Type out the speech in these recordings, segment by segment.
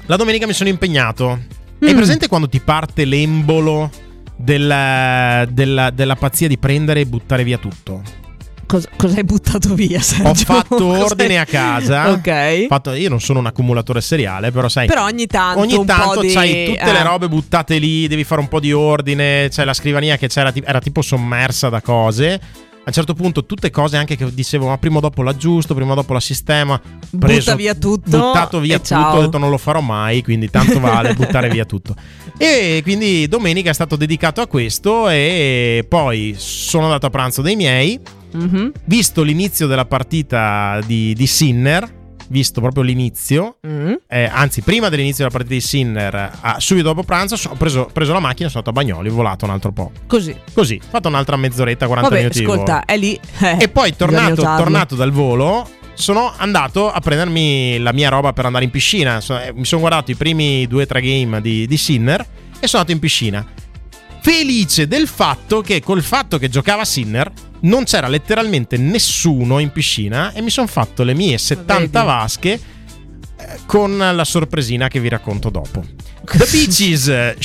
la domenica mi sono impegnato. Hai presente quando ti parte l'embolo della pazzia di prendere e buttare via tutto? Cosa hai buttato via, Sergio? Ho fatto ordine a casa. Ok. Io non sono un accumulatore seriale, però sai, però ogni tanto c'hai tutte le robe buttate lì, devi fare un po' di ordine. C'è la scrivania che era tipo sommersa da cose. A un certo punto tutte cose anche che dicevo ma prima o dopo l'aggiusto, prima o dopo la sistema, buttato via tutto, ho detto non lo farò mai, quindi tanto vale buttare via tutto. E quindi domenica è stato dedicato a questo. E poi sono andato a pranzo dai miei, visto l'inizio della partita di Sinner, visto proprio l'inizio, anzi prima dell'inizio della partita di Sinner, subito dopo pranzo ho preso la macchina, sono andato a Bagnoli, ho volato un altro po'. Così, ho fatto un'altra mezz'oretta, 40 minuti. Ascolta, è lì. E poi tornato dal volo, sono andato a prendermi la mia roba per andare in piscina. Mi sono guardato i primi 2-3 game di Sinner e sono andato in piscina. Felice del fatto che col fatto che giocava Sinner non c'era letteralmente nessuno in piscina e mi sono fatto le mie 70 vasche con la sorpresina che vi racconto dopo. The Beaches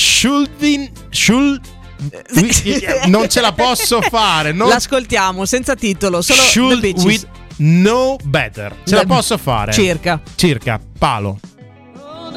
non ce la posso fare. L'ascoltiamo senza titolo, solo Should The Beaches. We Know Better. Ce la posso fare. Circa. Palo.